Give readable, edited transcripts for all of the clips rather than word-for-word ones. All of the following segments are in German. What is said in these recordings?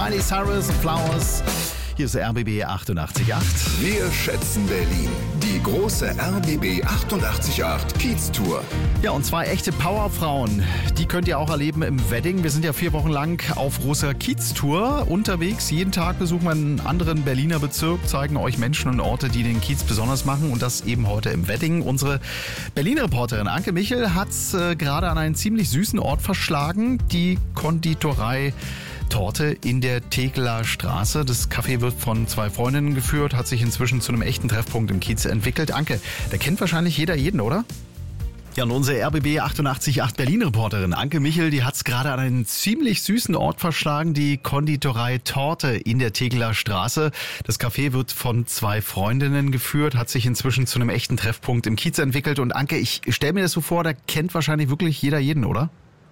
Miley Cyrus, Flowers. Hier ist der RBB 88.8. Wir schätzen Berlin. Die große RBB 88.8 Kiez-Tour. Ja, und zwei echte Powerfrauen, die könnt ihr auch erleben im Wedding. Wir sind ja 4 Wochen lang auf großer Kiez-Tour unterwegs. Jeden Tag besuchen wir einen anderen Berliner Bezirk, zeigen euch Menschen und Orte, die den Kiez besonders machen. Und das eben heute im Wedding. Unsere Berlin-Reporterin Anke Michel hat gerade an einen ziemlich süßen Ort verschlagen. Die Konditorei Torte in der Tegeler Straße. Das Café wird von 2 Freundinnen geführt, hat sich inzwischen zu einem echten Treffpunkt im Kiez entwickelt. Anke, da kennt wahrscheinlich jeder jeden, oder? Ja, und unsere RBB 88.8 Berlin-Reporterin Anke Michel, die hat's gerade an einen ziemlich süßen Ort verschlagen, die Konditorei Torte in der Tegeler Straße. Das Café wird von 2 Freundinnen geführt, hat sich inzwischen zu einem echten Treffpunkt im Kiez entwickelt. Und Anke, ich stelle mir das so vor, da kennt wahrscheinlich wirklich jeder jeden, oder?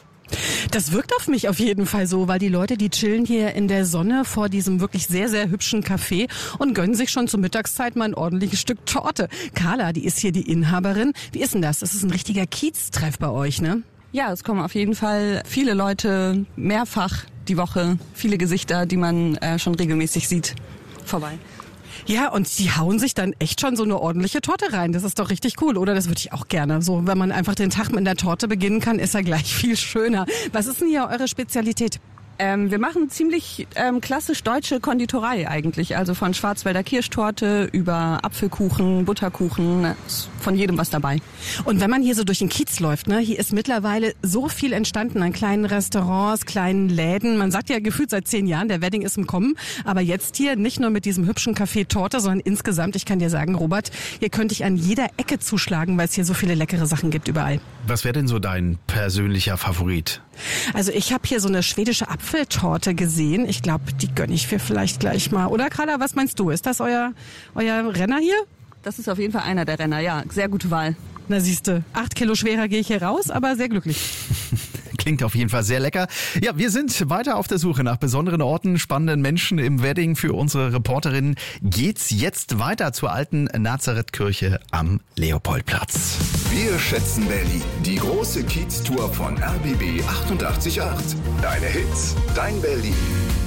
Das wirkt auf mich auf jeden Fall so, weil die Leute, die chillen hier in der Sonne vor diesem wirklich sehr, sehr hübschen Café und gönnen sich schon zur Mittagszeit mal ein ordentliches Stück Torte. Carla, die ist hier die Inhaberin. Wie ist denn das? Das ist ein richtiger Kiez-Treff bei euch, ne? Ja, es kommen auf jeden Fall viele Leute mehrfach die Woche, viele Gesichter, die man schon regelmäßig sieht, vorbei. Ja, und die hauen sich dann echt schon so eine ordentliche Torte rein. Das ist doch richtig cool, oder? Das würde ich auch gerne. So, wenn man einfach den Tag mit der Torte beginnen kann, ist er gleich viel schöner. Was ist denn hier eure Spezialität? Wir machen ziemlich klassisch deutsche Konditorei eigentlich. Also von Schwarzwälder Kirschtorte über Apfelkuchen, Butterkuchen, von jedem was dabei. Und wenn man hier so durch den Kiez läuft, ne, hier ist mittlerweile so viel entstanden an kleinen Restaurants, kleinen Läden. Man sagt ja gefühlt seit 10 Jahren, der Wedding ist im Kommen. Aber jetzt hier nicht nur mit diesem hübschen Café Torte, sondern insgesamt, ich kann dir sagen, Robert, hier könnte ich an jeder Ecke zuschlagen, weil es hier so viele leckere Sachen gibt überall. Was wäre denn so dein persönlicher Favorit? Also ich habe hier so eine schwedische Apfeltorte gesehen. Ich glaube, die gönne ich mir vielleicht gleich mal. Oder Carla, was meinst du? Ist das euer Renner hier? Das ist auf jeden Fall einer der Renner, ja. Sehr gute Wahl. Na siehste, 8 Kilo schwerer gehe ich hier raus, aber sehr glücklich. Klingt auf jeden Fall sehr lecker. Ja, wir sind weiter auf der Suche nach besonderen Orten, spannenden Menschen im Wedding. Für unsere Reporterin geht's jetzt weiter zur alten Nazarethkirche am Leopoldplatz. Wir schätzen Berlin. Die große Kiez-Tour von RBB 88.8. Deine Hits, dein Berlin.